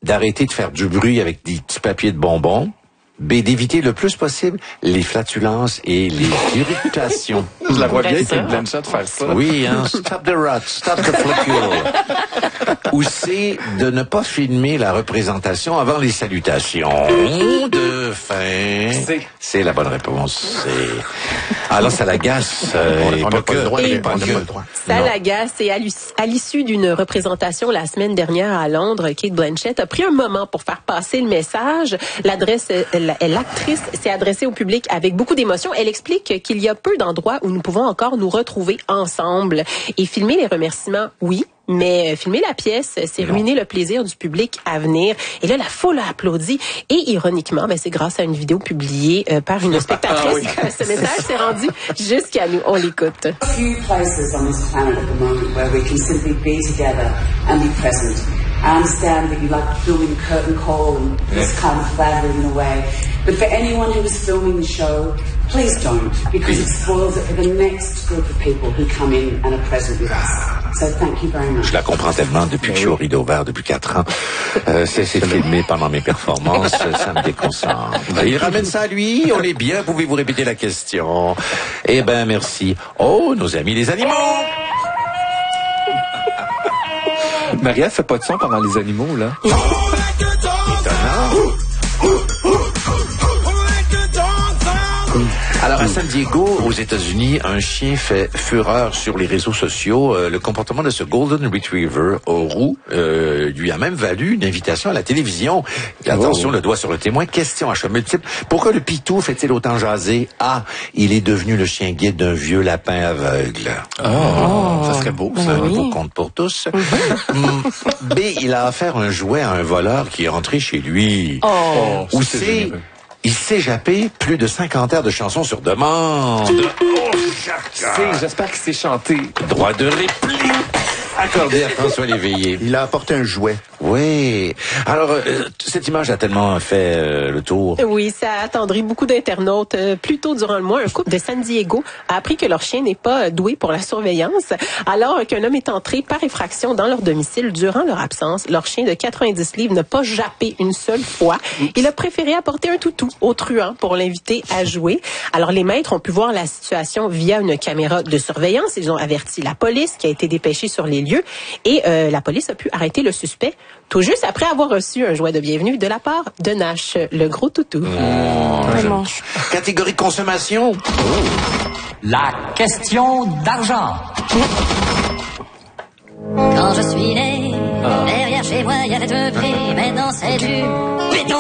d'arrêter de faire du bruit avec des petits papiers de bonbons. B, d'éviter le plus possible les flatulences et les irritations. Je la vois bien Kate Blanchett faire ça. Oui, hein, stop the rot, stop the flocule. Ou C, de ne pas filmer la représentation avant les salutations de fin. C'est la bonne réponse. Alors ça l'agace. On n'a pas le droit. Ça l'agace. Et à l'issue d'une représentation la semaine dernière à Londres, Kate Blanchett a pris un moment pour faire passer le message. L'actrice s'est adressée au public avec beaucoup d'émotion. Elle explique qu'il y a peu d'endroits où nous pouvons encore nous retrouver ensemble. Et filmer les remerciements, oui, mais filmer la pièce, c'est ruiner le plaisir du public à venir. Et là, la foule a applaudi. Et ironiquement, c'est grâce à une vidéo publiée par une spectatrice que ce message s'est rendu jusqu'à nous. On l'écoute. A few places on this planet at the moment where we can simply be together and be present. I understand that you like filming curtain call and this kind of flattering in a way. But for anyone who was filming the show, please don't, because it spoils it for the next group of people who come in and are present with us. So thank you very much. Je la comprends tellement depuis que je suis au Rideau Vert depuis 4 ans. C'est filmé pendant mes performances, ça me déconcentre. Il ramène ça à lui, on est bien, pouvez-vous répéter la question? Eh ben, merci. Oh, nos amis les animaux! Maria fait pas de son pendant les animaux, là. Étonnant. Alors, à San Diego, aux États-Unis, un chien fait fureur sur les réseaux sociaux. Le comportement de ce Golden Retriever roux lui a même valu une invitation à la télévision. Attention, le doigt sur le témoin. Question à choix multiple. Pourquoi le pitou fait-il autant jaser? A, il est devenu le chien guide d'un vieux lapin aveugle. Ça serait beau, ça. Un nouveau conte pour tous. B, il a offert un jouet à un voleur qui est rentré chez lui. Ou C, il s'est jappé plus de 50 airs de chansons sur demande. J'espère qu'il s'est chanté. Droit de réplique accordé à François Léveillé. Il a apporté un jouet. Oui. Alors, cette image a tellement fait le tour. Oui, ça a attendri beaucoup d'internautes. Plus tôt durant le mois, un couple de San Diego a appris que leur chien n'est pas doué pour la surveillance, alors qu'un homme est entré par effraction dans leur domicile durant leur absence. Leur chien de 90 livres n'a pas jappé une seule fois. Il a préféré apporter un toutou au truand pour l'inviter à jouer. Alors, les maîtres ont pu voir la situation via une caméra de surveillance. Ils ont averti la police qui a été dépêchée sur les lieux et la police a pu arrêter le suspect tout juste après avoir reçu un jouet de bienvenue de la part de Nash, le gros toutou. Catégorie consommation. La question d'argent. Quand je suis né, derrière chez moi, il y avait un pré. Maintenant, c'est du béton.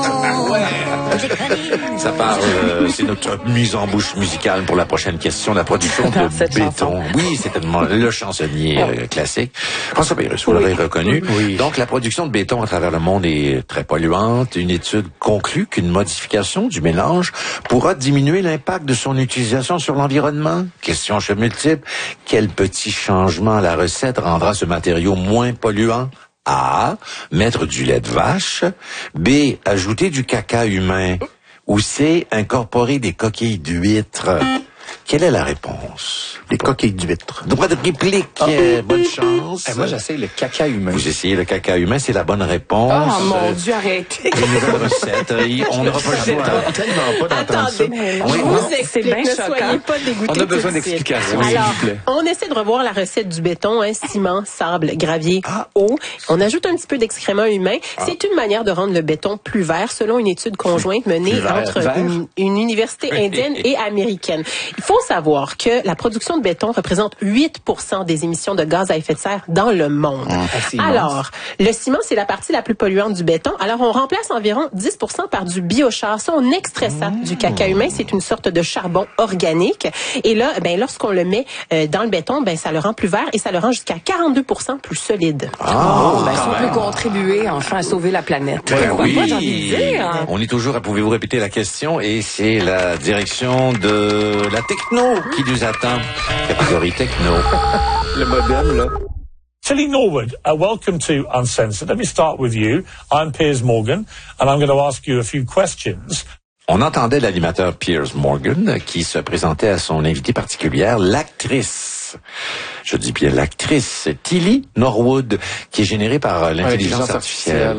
Ça parle, c'est notre mise en bouche musicale pour la prochaine question, la production de béton. Oui, c'est tellement le chansonnier classique. François Pérusse, vous l'avez reconnu. Oui. Donc, la production de béton à travers le monde est très polluante. Une étude conclut qu'une modification du mélange pourra diminuer l'impact de son utilisation sur l'environnement. Question à choix multiple. Quel petit changement à la recette rendra ce matériau moins polluant? A, mettre du lait de vache. B, ajouter du caca humain. Ou C, incorporer des coquilles d'huîtres. Quelle est la réponse? Les coquilles d'huîtres. Droit de réplique. Bonne chance. Moi, j'essaye le caca humain. Vous essayez le caca humain, c'est la bonne réponse. Oh mon Dieu, arrêtez. Une nouvelle recette. On n'aura pas le temps. Tellement pas d'entendre ça. Je vous explique, bien ne choquant. soyez pas dégoûtés. On a besoin tout de suite. d'explications, s'il Alors, vous plaît. on essaie de revoir la recette du béton, ciment, sable, gravier, eau. On ajoute un petit peu d'excréments humains. C'est une manière de rendre le béton plus vert, selon une étude conjointe menée entre une université indienne et américaine. Il faut savoir que la production de béton représente 8% des émissions de gaz à effet de serre dans le monde. Alors, le ciment, c'est la partie la plus polluante du béton. Alors, on remplace environ 10% par du biochar. Ça, on extrait ça du caca humain. C'est une sorte de charbon organique. Et là, lorsqu'on le met dans le béton, ça le rend plus vert et ça le rend jusqu'à 42% plus solide. Si on peut contribuer enfin à sauver la planète. Pourquoi pas, j'ai envie de dire. On est toujours à pouvez-vous répéter la question et c'est la direction de la techno qui nous attend. Catégorie techno. Le modem, là. Tilly Norwood, welcome to Uncensored. Let me start with you. I'm Piers Morgan, and I'm going to ask you a few questions. On entendait l'animateur Piers Morgan qui se présentait à son invitée particulière, l'actrice. Je dis bien l'actrice Tilly Norwood, qui est générée par l'intelligence artificielle.